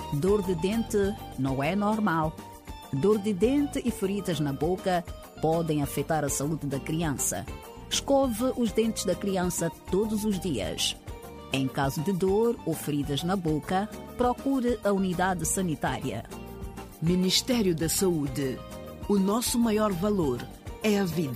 Dor de dente não é normal. Dor de dente e feridas na boca podem afetar a saúde da criança. Escove os dentes da criança todos os dias. Em caso de dor ou feridas na boca, procure a unidade sanitária. Ministério da Saúde. O nosso maior valor é a vida.